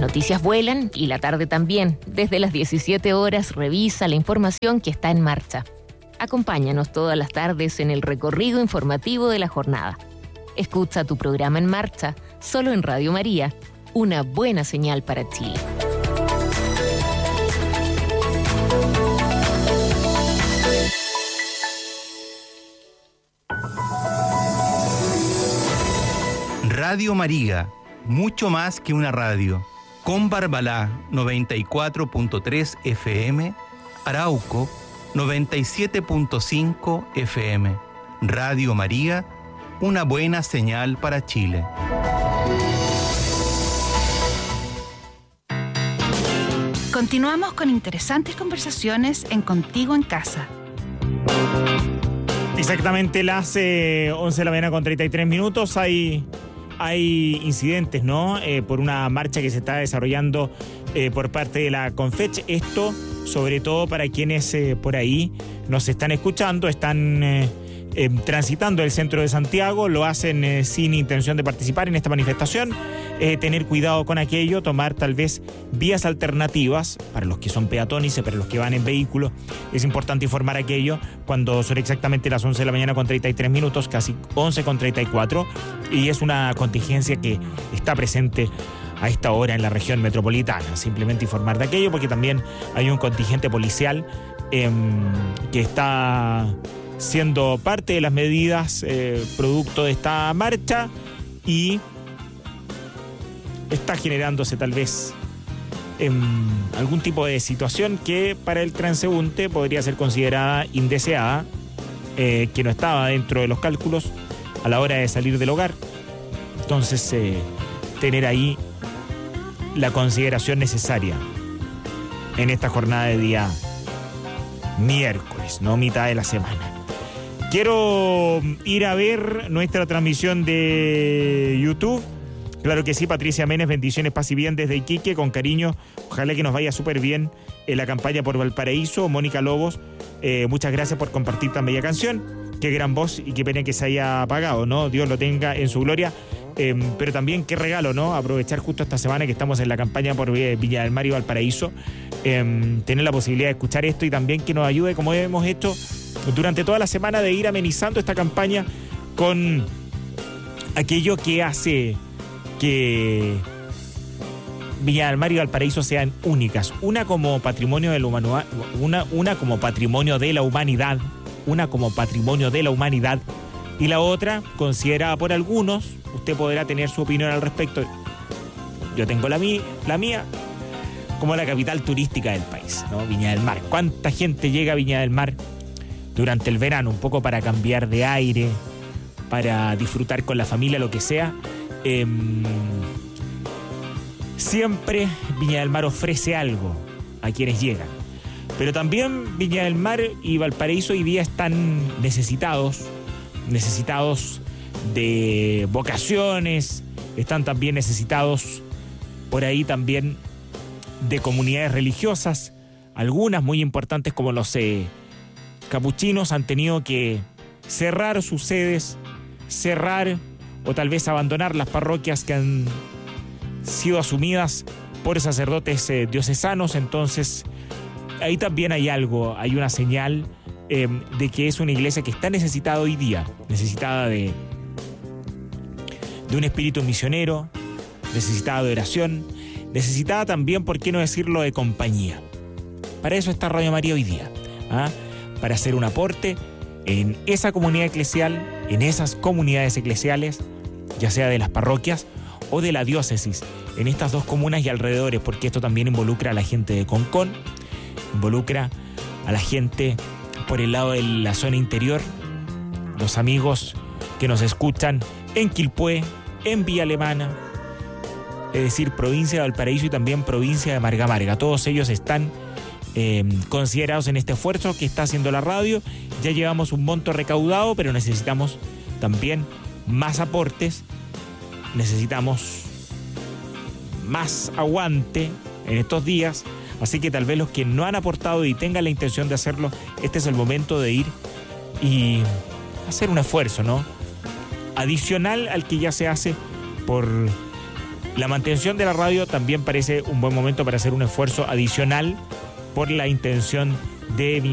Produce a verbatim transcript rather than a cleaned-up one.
noticias vuelan y la tarde también. Desde las diecisiete horas revisa la información que está en marcha. Acompáñanos todas las tardes en el recorrido informativo de la jornada. Escucha tu programa En Marcha, solo en Radio María, una buena señal para Chile. Radio María, mucho más que una radio. Con Barbalá, noventa y cuatro punto tres F M, Arauco, noventa y siete punto cinco F M. Radio María, una buena señal para Chile. Continuamos con interesantes conversaciones en Contigo en Casa. Exactamente las eh, once de la mañana con treinta y tres minutos. Hay... Hay incidentes, ¿no? Eh, por una marcha que se está desarrollando eh, por parte de la Confech. Esto, sobre todo para quienes eh, por ahí nos están escuchando, están eh, eh, transitando el centro de Santiago, lo hacen eh, sin intención de participar en esta manifestación. Eh, tener cuidado con aquello, tomar tal vez vías alternativas para los que son peatones, para los que van en vehículo. Es importante informar aquello cuando son exactamente las once de la mañana con treinta y tres minutos, casi once con treinta y cuatro, y es una contingencia que está presente a esta hora en la región metropolitana. Simplemente informar de aquello porque también hay un contingente policial eh, que está siendo parte de las medidas eh, producto de esta marcha y está generándose tal vez eh, algún tipo de situación que para el transeúnte podría ser considerada indeseada, eh, que no estaba dentro de los cálculos a la hora de salir del hogar. Entonces, eh, tener ahí la consideración necesaria en esta jornada de día miércoles, no mitad de la semana. Quiero ir a ver nuestra transmisión de YouTube. Claro que sí, Patricia Menes, bendiciones, paz y bien desde Iquique, con cariño. Ojalá que nos vaya súper bien en la campaña por Valparaíso. Mónica Lobos, eh, muchas gracias por compartir tan bella canción. Qué gran voz y qué pena que se haya apagado, ¿no? Dios lo tenga en su gloria. Eh, pero también qué regalo, ¿no? Aprovechar justo esta semana que estamos en la campaña por eh, Viña del Mar y Valparaíso. Eh, tener la posibilidad de escuchar esto y también que nos ayude, como hemos hecho durante toda la semana, de ir amenizando esta campaña con aquello que hace que Viña del Mar y Valparaíso sean únicas. Una como patrimonio de la humanidad, una, una como patrimonio de la humanidad, una como patrimonio de la humanidad y la otra considerada por algunos. Usted podrá tener su opinión al respecto. Yo tengo la, mí, la mía como la capital turística del país, ¿no? Viña del Mar. ¿Cuánta gente llega a Viña del Mar durante el verano? Un poco para cambiar de aire, para disfrutar con la familia, lo que sea. Eh, siempre Viña del Mar ofrece algo a quienes llegan. Pero también Viña del Mar y Valparaíso hoy día están necesitados, necesitados de vocaciones, están también necesitados por ahí también de comunidades religiosas. Algunas muy importantes como los eh, capuchinos han tenido que cerrar sus sedes, cerrar o tal vez abandonar las parroquias que han sido asumidas por sacerdotes eh, diocesanos. Entonces ahí también hay algo, hay una señal eh, de que es una iglesia que está necesitada hoy día, necesitada de, de un espíritu misionero, necesitada de oración, necesitada también, por qué no decirlo, de compañía. Para eso está Radio María hoy día, ¿ah? Para hacer un aporte en esa comunidad eclesial, en esas comunidades eclesiales, ya sea de las parroquias o de la diócesis, en estas dos comunas y alrededores, porque esto también involucra a la gente de Concón, involucra a la gente por el lado de la zona interior, los amigos que nos escuchan en Quilpué, en Villa Alemana, es decir, provincia de Valparaíso y también provincia de Marga Marga. Todos ellos están eh, considerados en este esfuerzo que está haciendo la radio. Ya llevamos un monto recaudado, pero necesitamos también más aportes, necesitamos más aguante en estos días. Así que tal vez los que no han aportado y tengan la intención de hacerlo, este es el momento de ir y hacer un esfuerzo, ¿no? Adicional al que ya se hace por La mantención de la radio también parece un buen momento para hacer un esfuerzo adicional por la intención de